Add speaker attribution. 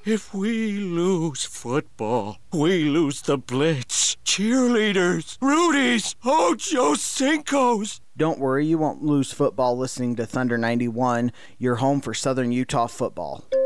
Speaker 1: If we lose football, we lose the Blitz, cheerleaders, Rudies, Ocho Cinco's.
Speaker 2: Don't worry, you won't lose football listening to Thunder 91, your home for Southern Utah football.